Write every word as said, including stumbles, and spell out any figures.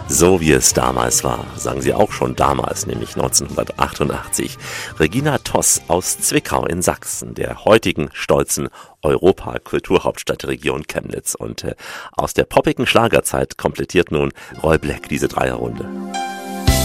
So wie es damals war, sagen sie auch schon damals, nämlich neunzehnhundertachtundachtzig. Regina Toss aus Zwickau in Sachsen, der heutigen stolzen Europa-Kulturhauptstadt der Region Chemnitz. Und äh, aus der poppigen Schlagerzeit komplettiert nun Roy Black diese Dreierrunde.